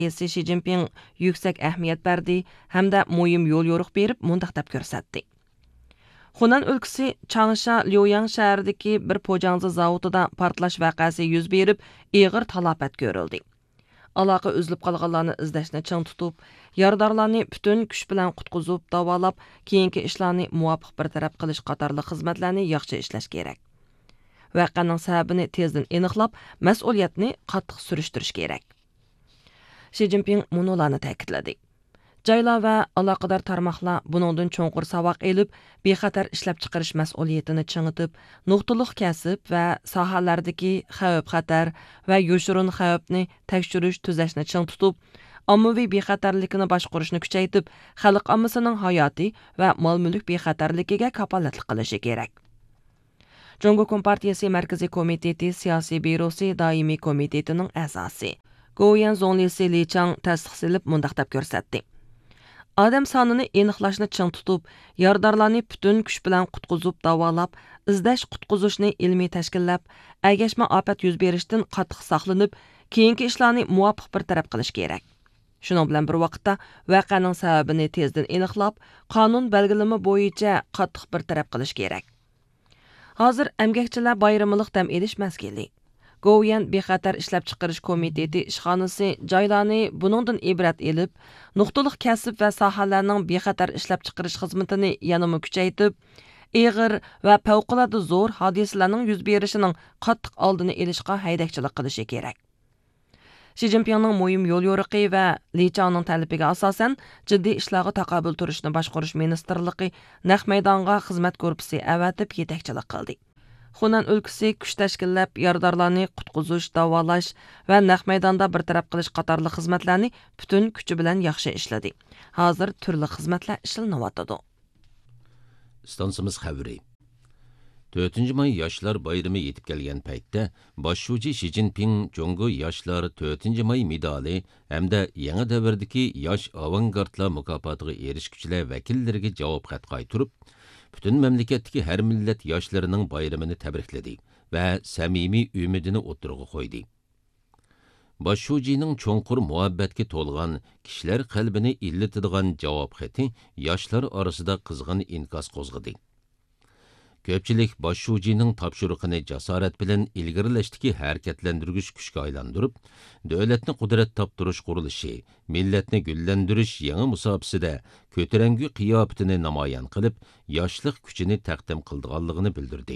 Esi Xi Jinping yüksek әһмият berdi hamda muhim yo'l yo'riq berib mundaq deb ko'rsatdi. Hunan өлкىسى Changsha Liuyang shahridagi bir po'jangzi zavodida portlash vaqasi yuz berib, ig'ir talafat ko'rildi. Aloqa uzilib qolganlarni izlashni ching tutib, yordorlarni butun kuch bilan qutqizib, davolab, keyingi ishlarni muvofiq bartaraf qilish qatorli xizmatlarni yaxshi ishlash kerak. Vaqaning sababini tezdan aniqlab, mas'uliyatni qattiq surishtirish kerak. Xi Jinping munolarni ta'kidladi. Joylar va aloqador tarmoqlar buningdan cho'nqur saboq elib, bexatar ishlab chiqarish mas'uliyatini chingitib, nuqtaliq kasb va sohalardagi xavf-xatar va yoshirin xavfni tekshirish tuzashni ching tutib, ommaviy bexatarlikni boshqarishni kuchaytirib, xalq ommasining hayoti va mol-mulk bexatarligiga kafolatlik qilishi kerak. Jungo Kompartiyasi Markaziy komiteti siyosiy byurosi doimiy komitetining a'zosi Goyan Zonglisi Li Chang tasdiqlab mundaq deb ko'rsatdi. Adam sonini aniqlashni ching tutib, yordorlarni butun kuch bilan qutqizib, davolab, izlash qutqizishni ilmiy tashkillab, agashma ofat yuz berishdan qattiq saqlanib, keyingi ishlarni muvofiq bartaraf qilish kerak. Shuning bilan bir vaqtda voqeaning sababini tezdan aniqlab, qonun belgilama bo'yicha qattiq bartaraf qilish kerak. Hozir Emgakchilar bayramilik dam elish mazgili. Goyan bexatar ishlab chiqarish komiteti ishxonasi joylarni buningdan ibrat elib, nuqtaliq kasb va sohalarning bexatar ishlab chiqarish xizmatini yanama kuchaytirib, ig'ir va favqulodda zo'r hodisalarning yuz berishining qattiq oldini olishga haydakchilik qilishi kerak. Xi Jinpingning muhim yo'l yo'riqi va Li Changning talabiga asosan jiddiy ishlarga taqobil turishni boshqarish ministrligi naq maydonga xizmat korpusi avatib yetakchilik qildi. Hunan өлкىسى kuch tashkillab, yordorlarni qutqizish, davolash va naq maydonda bartaraf qilish qatorli xizmatlarni butun kuchi bilan yaxshi ishladi. Hozir turli xizmatlar ishlanayotdi. Stansimiz xabari. 4 may yoshlar bayrami yetib kelgan paytda boshlovchi Xi Jinping Jungo yoshlar 4 may medali hamda yangi davrdagi yosh avangardlar mukofotiga erishguchilar vakillariga javob xat qaytirib, butun mamlakatdagi har millat yoshlarining bayramini tabrikladi va samimiy umidini o'tirg'a qo'ydi. Boshlovchining cho'nqur muhabbatga to'lgan, kishilar qalbini illatadigan javob xati yoshlar orasida qizg'in inkas qo'zg'adi. Ko'pchilik boshlovchining topshiriqini jasorat bilan ilgarilashdagi harakatlantirgich kuchga aylantirib, davlatni qudrat toptirish qurilishi, millatni gullantirish yangi musobaqasida ko'tarangi qiyofatini namoyon qilib, yoshlik kuchini taqdim qilganligini bildirdi.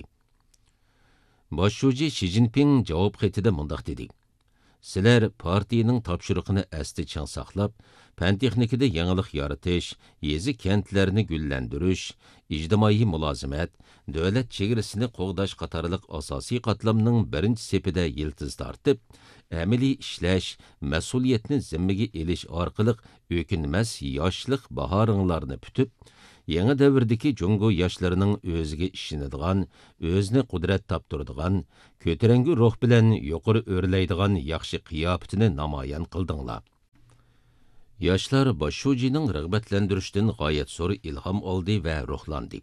Boshlovchi Xi Jinping javob xatida mundaq dedi: Sizlar partiyaning topshiriqini asli chang saqlab, fan texnikada yangilik yaratish, yezi kentlarni gullantirish, ijtimoiy mulozimat, davlat chegarasini qo'g'dash qatorliq asosiy qatlamning birinchi sepida yiltiz tortib, amaliy ishlash, mas'uliyatni zimmaga elish orqali o'kinmas yoshlik bahoringlarni putib, yangi davrdagi Jungo yoshlarining o'ziga ishonadigan, o'zini qudrat toptiradigan, ko'tarangi ruh bilan yuqori o'rlaydigan yaxshi qiyofatini namoyon qildinglar. Yoshlar boshlovchining rag'batlantirishdan g'oyat zo'r ilhom oldi va ruhlandi.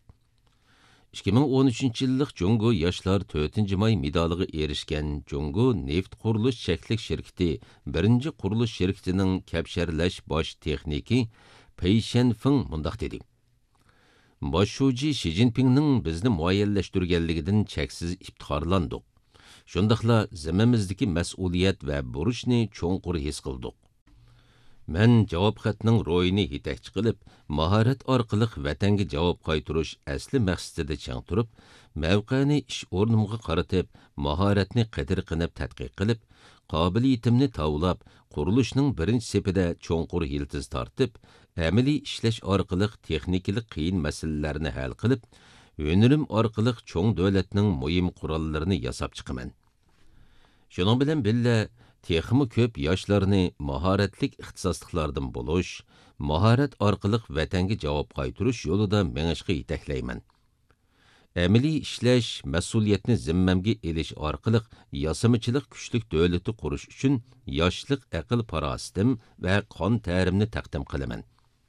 2013-yillik Jungo yoshlar 4 may medaliga erishgan Jungo neft qurilish cheklik shirkati birinchi qurilish shirkatining kapsharlash bosh texniki Pei Shenfeng mundaq dedi: Boshlovchi Xi Jinpingning bizni muayyanlashtirganligidan cheksiz iftixorlandik. Shundaqla zimmamizdagi mas'uliyat va burchni cho'nqur his qildik. Men javob xatning ro'yini yetakchi qilib, mahorat orqali vatanga javob qaytirish asli maqsadida chang turib, mavqeni ish o'rnimga qaratib, mahoratni qadr qilib tadqiq qilib, qobiliyatimni tavlab, qurilishning birinchi sepida cho'nqur yiltiz tortib, amaliy ishlash orqali texnikalik qiyin masalalarni hal qilib, o'nirim orqali cho'ng davlatning muhim qurollarini yasab chiqaman. Shuning bilan billa texmi ko'p yoshlarni mahoratlik ixtisosliklardan bo'lish, mahorat orqali vatanga javob qaytirish yo'lida mengishga yetaklayman. Amaliy ishlash, mas'uliyatni zimmamga elish orqali yasamachilik kuchlik davlati qurish uchun yoshlik aql farositim va qon ta'rimni taqdim qilaman.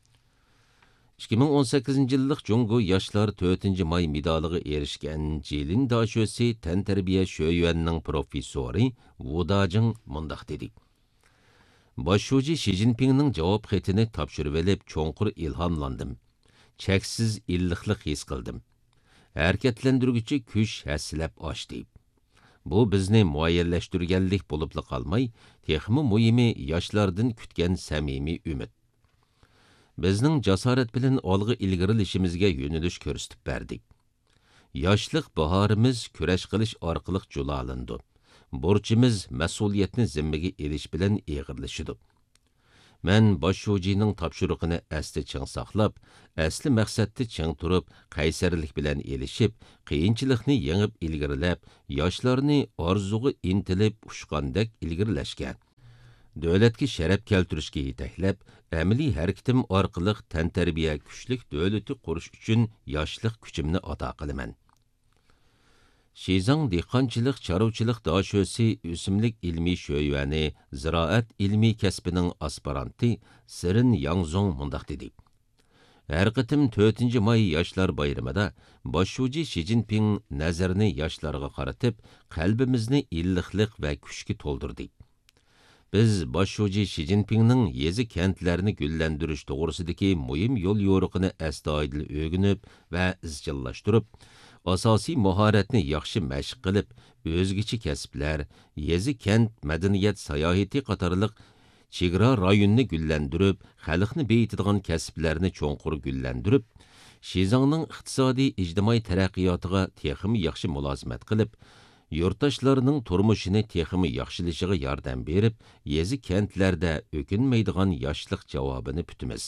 2018-yillik Jungo yoshlar 4 may medaliga erishgan Jilin Dashosi tantarbiya sho'yuanning professori Wu Dajing mundaq dedi: Başşuji Xi Jinpingning javob xatini topshirib olib, cho'nqur ilhomlandim. Cheksiz illiqlik his qildim. Harakatlantiruvchi kuch haslab oshdi. Bu bizni muayyanlashtirganlik bo'lib qolmay, texmi muhimi yoshlardan kutgan samimiy umid. Bizning jasorat bilan olg'a ilgarilishimizga yo'nalish ko'rsatib berdik. Yoshlik bahorimiz kurash qilish orqali julalandi. Burchimiz mas'uliyatni zimmaga elish bilan eg'irlashidi. Men Başşujining topshiriqini asli ching saqlab, asli maqsadni ching turib, qaysarlik bilan elishib, qiyinchilikni yengib ilgarilab, yoshlarni orzuga intilib ushqandek ilgarilashgan. Davlatga sharaf keltirishga yetaklab, amaliy harakatim orqali tantarbiya kuchlik davlati qurish uchun yoshlik kuchimni ato qilaman. Shizang dehqonchilik choruvchilik doshosi o'simlik ilmiy sho'yvani ziroat ilmiy kasbining aspiranti Sirin Yangzong mundaq dedi. Har qitim 4-may yoshlar bayramida Başşuji Xi Jinping nazarini yoshlarga qaratib, qalbimizni illiqlik va kuchga to'ldirdi. Biz Başşuji Xi Jinpingning yezi kentlarini gullantirish to'g'risidagi muhim yo'l yo'riqini astoydil o'rganib va izchillashtirib, asosiy mahoratni yaxshi mashq qilib, o'zgacha kasblar, yezi kent madaniyat sayohati qatorliq chegara rayonni gullandirib, xalqni beyitadigan kasblarni cho'nqur gullandirib, Shizangning iqtisodiy ijtimoiy taraqqiyotiga texmi yaxshi mulozimat qilib, yurtdoshlarning turmushini texmi yaxshilashiga yordam berib, yezi kentlarda o'kinmaydigan yoshlik javobini kutamiz.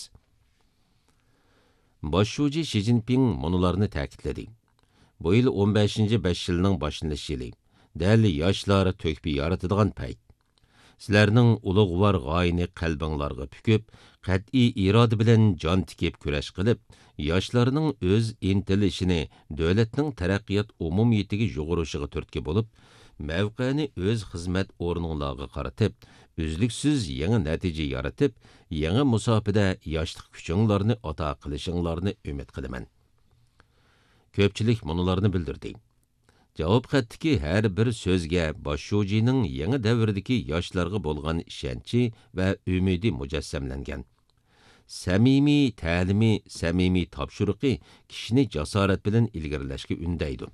Başşuji Xi Jinping munularni ta'kidladi. Bu yil 15-5 yilning boshlanish yili. Dal yoshlar to'kpi yaratadigan payt. Sizlarning ulug'vor g'oyani qalbinglarga pukib, qat'iy iroda bilan jon tikib kurash qilib, yoshlarning o'z intilishini davlatning taraqqiyot umumiyatiga yo'g'rishiga turtki bo'lib, mavqeni o'z xizmat o'rninglarga qaratib, uzluksiz yangi natija yaratib, yangi musofada yoshlik kuchinglarni ato qilishinglarni umid qilaman. Ko'pchilik munularni bildirdi. Javob xatdagi har bir so'zga Başşujining yangi davrdagi yoshlarga bo'lgan ishonchi va umidi mujassamlangan. Samimiy ta'limi, samimiy topshiriqi kishini jasorat bilan ilgarilashga undaydi.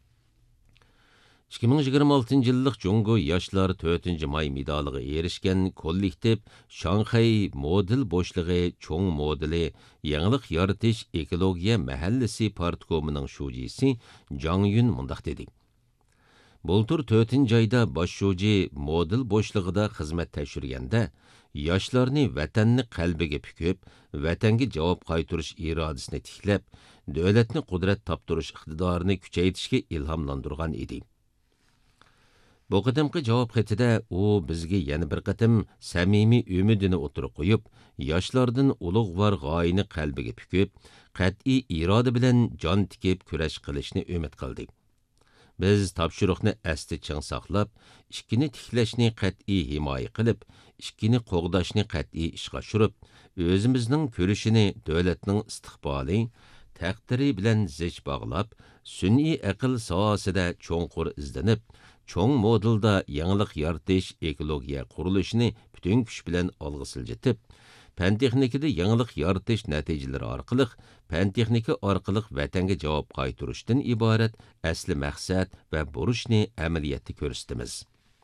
2026-yillik Jungo yoshlar 4-may medaliga erishgan kollektiv Shanxay model boshlig'i cho'ng modeli yangilik yaratish ekologiya mahallasi partkomining shujisi Jang Yun mundaq dedi. Bultur 4-ayda Başşuji model boshlig'ida xizmat tashirganda yoshlarni vatanni qalbiga pukib, vatanga javob qaytarish irodasini tiklab, davlatni qudrat toptirish iqtidorini kuchaytirishga ilhomlantirgan edi. Bu qadimki javob xatida u bizga yana bir qatim samimiy umidini o'tirib qo'yib, yoshlardan ulug'vor g'oyani qalbiga pukib, qat'iy iroda bilan jon tikib kurash qilishni umid qildik. Biz topshiriqni asli ching saqlab, ikkini tiklashni qat'iy himoya qilib, ikkini qo'g'dashni qat'iy ishga oshirib, o'zimizning ko'rishini davlatning istiqboli, taqdiri bilan zich bog'lab, sun'iy aql sohasida cho'nqur izlanib, cho'ng modelda yangilik yaratish ekologiya qurilishini butun kuch bilan olg'a siljitib, fan texnikada yangilik yaratish natijalari orqali fan texnika orqali vatanga javob qaytarishdan iborat asli maqsad va burishni amaliyotda ko'rsatamiz.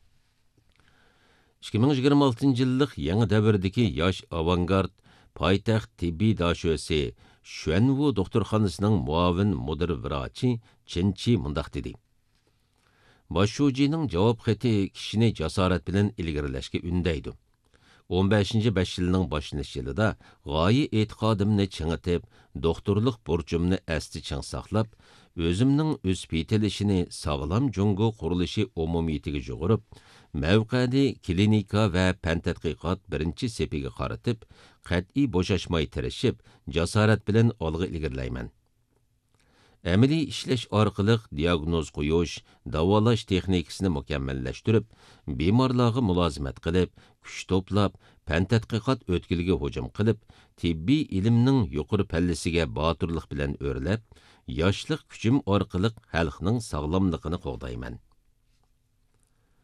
2026-yillik yangi davrdagi yosh avangard poytaxt tibbiy doshosi Xuanwu doktorxonasining muavin mudir vrachi Chinchi mundaq dedi. Başşujining javob xati kishini jasorat bilan ilgarilashga undaydi. 15-5 yilning boshlanish yilida g'oyi e'tiqodimni chingitib, doktorlik burchimni asli ching saqlab, o'zimning o'sib yetilishini sog'lom Jungo qurilishi umumiyatiga yo'g'irib, mavqedi klinika va fan tadqiqot birinchi sepiga qaratib, qat'iy bo'shashmay tirishib, jasorat bilan olg'a ilgarilayman. Amaliy ishlash orqali diagnoz qo'yish, davolash texnikasini mukammallashtirib, bemorlarga mulozimat qilib, kuch to'plab, fan tadqiqot o'tkiliga hujum qilib, tibbiy ilmning yuqori pallasiga botirlik bilan o'rlab, yoshlik kuchim orqali xalqning sog'lomligini qo'g'dayman.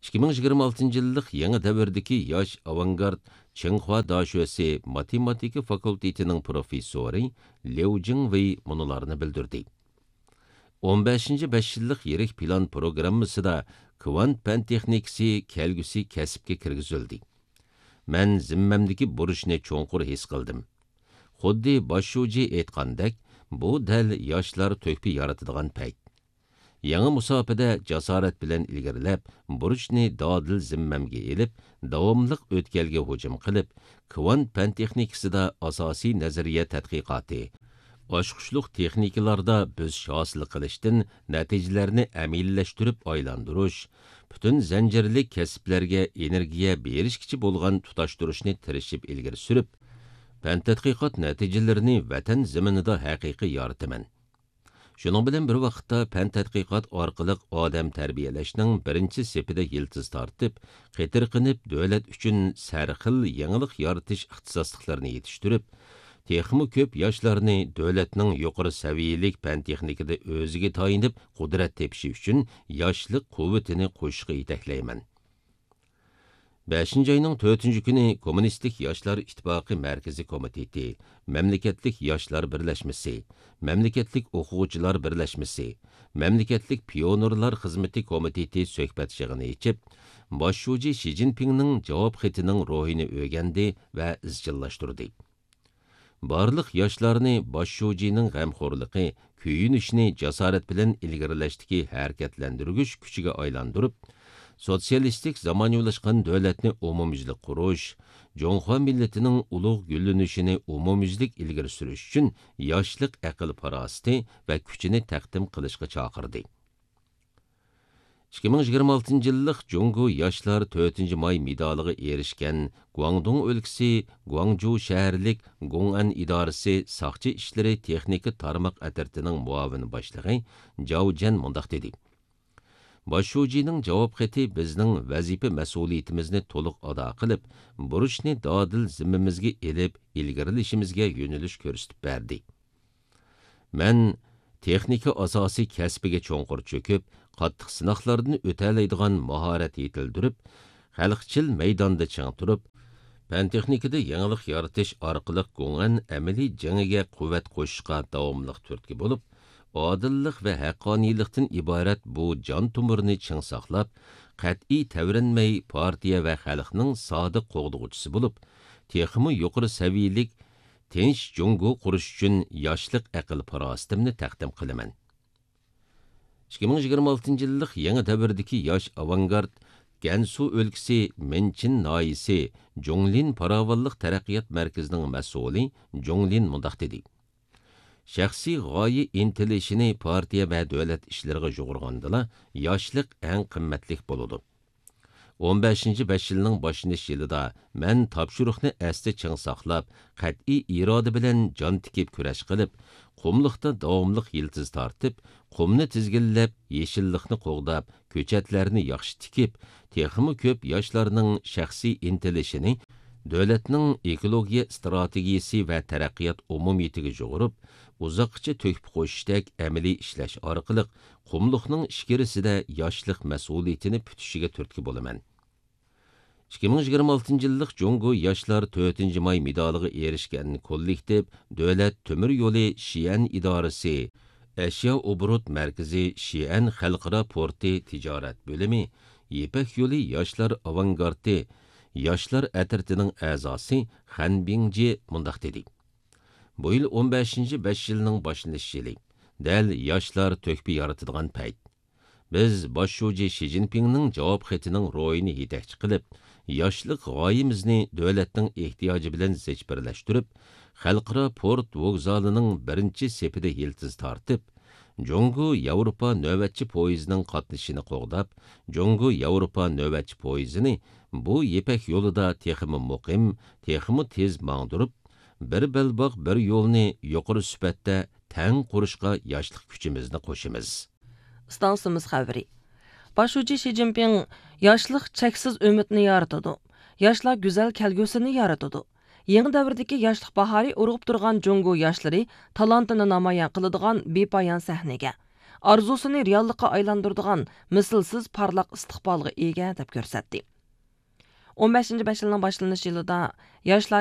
2026 yillik yangi davrdagi yosh avangard Çinhua Daşösi Matematika Fakultetining professori Liu Jingwei munularni bildirdi. 15. 5 yillik yirik plan programmasida kvant fan texnikasi kelgusi kasbga kirgizildi. Men zimmamdagi burishni cho'nqur his qildim. Xuddi boshshuji aytgandek, bu dal yoshlar to'kpi yaratadigan payt. Yangi musofada jasorat bilan ilgarilab, burishni dodil zimmamga elib, davomliq o'tkalga hujum qilib, kvant fan texnikasida asosiy nazariya tadqiqoti, oshqushliq texnikalarda biz hosil qilishdan natijalarni amillashtirib aylandirish, butun zanjirlik kasblarga energiya berishkichi bo'lgan tutashtirishni tirishib ilgari surib, fan tadqiqot natijalarini vatan zaminida haqiqiy yoritaman. Şunun bilan bir vaqtda fan tadqiqot orqali odam tarbiyalashning birinchi sepida yiltiz tortib, qitirqinib davlat uchun sarxil yangilik yaratish ixtisosliklarini yetishtirib, texmi ko'p yoshlarni davlatning yuqori saviyalik fan texnikada o'ziga tayinib qudrat tepishi uchun yoshlik quvvatini qo'shishga yetaklayman. 5 ayning 4 kuni Kommunistik Yoshlar İttifoqi Markaziy Komiteti, Mamlakatlik Yoshlar Birlashmasi, Mamlakatlik O'quvchilar Birlashmasi, Mamlakatlik Pionerlar Xizmati Komiteti suhbat yig'ini ichib, boshlovchi Xi Jinpingning javob xatining ruhini o'rgandi va izchillashtirdi. Barliq yoshlarni boshlovchining g'amxo'rligi, kuyinishni jasorat bilan ilgarilashdagi harakatlantirgich kuchiga aylantirib, sotsialistik zamonaviyalashgan davlatni umumyuzlik qurish, Jonghua millatining ulug' gullanishini umumyuzlik ilgari surish uchun yoshlik aql farosati va kuchini taqdim qilishga chaqirdi. 2026 yillik Jungu yoshlar 4 may medaliga erishgan Guangdong o'lkasi Guangzhou shaharlik Gong'an idorasi soqchi ishlari texnika tarmoq atirtining muavin boshlig'i Zhao Jian mundaq dedi. Boshlovchining javob xati bizning vazifa mas'uliyatimizni to'liq ado qilib, burishni dodil zimmamizga elib, ilgarilishimizga yo'nalish ko'rsatib berdi. Men texnika asosiy kasbiga cho'nqur cho'kib, qattiq sinoqlardan o'talaydigan mahorat yetildirib, xalqchil maydonda chang turib, fan texnikada yangilik yaratish orqali Gong'an amaliy jangiga quvvat qo'shishga davomli turtki bo'lib, odillik va haqqoniylikdan iborat bu jon tumirni ching saqlab, qat'iy tavrinmay partiya va xalqning sodiq qo'g'dug'uchisi bo'lib, texmi yuqori saviyalik tinch Jungu qurish uchun yoshlik aql farosatimni taqdim qilaman. 2026 yillik yangi davrdagi yosh avangard Gansu o'lkasi Menchin noyisi Jonglin Paravalliq taraqqiyot markazining mas'uli Jonglin mundaq dedi. Shaxsiy g'oya intilishini partiya va davlat ishlariga yo'g'irgandila yoshlik eng qimmatlik bo'ladi. 15-5 yilning boshlanish yilida men topshiriqni asli ching saqlab, qat'iy iroda bilan jon tikib kurash qilib, qumliqda davomliq yiltiz tortib, qumni tizgillab, yeshillikni qo'g'dab, ko'chatlarni yaxshi tikib, texmi ko'p yoshlarning shaxsiy intilishini davlatning ekologiya strategiyasi va taraqqiyot umumiyatiga yo'g'irib, uzoqcha to'kib qo'yishdek amaliy ishlash orqali qumliqning ichkarisida yoshlik mas'uliyatini putishiga turtki bo'laman. 2026 yillik Jungu yoshlar 4 may medaliga erishgan kollektiv davlat temir yo'li Xi'an idorasi, Ashyo obrut markazi Xi'an xalqaro porti tijorat bo'limi, Ipak yo'li yoshlar avangardi yoshlar atirtining a'zosi Han Bingji mundaq dedi. Bu yil 15-5 yilning boshlanish yili. Dal yoshlar to'kpi yaratadigan payt. Biz boshlovchi Xi Jinpingning javob xatining ro'yini yetakchi qilib, yoshlik g'oyimizni davlatning ehtiyoji bilan zich birlashtirib, xalqaro port vokzalining birinchi sepida yiltiz tortib, Jongu Yevropa navbatchi poyezdining qatnashini qo'g'dab, Jongu Yevropa navbatchi poyezini bu Ipak yo'lida texmi muqim, texmi tez mangdirib, bir belbaq bir yo'lni yuqori sifatda tang qurishga yoshlik kuchimizni qo'shimiz. Stansimiz xabari. Başucu Xi Jinping yoshlik cheksiz umidni yaratadi. Yoshlar go'zal kelgusini yaratadi. Yangi davrdagi yoshlik bahori urg'ib turgan Jungu yoshlari talantini namoyon qiladigan bepoyon sahnaga, arzusini reallıqqa aylandırdıgan misilsiz parlaq istiqbalga ega deb ko'rsatdi. 15-5 yılının başlanış yılında yaşlar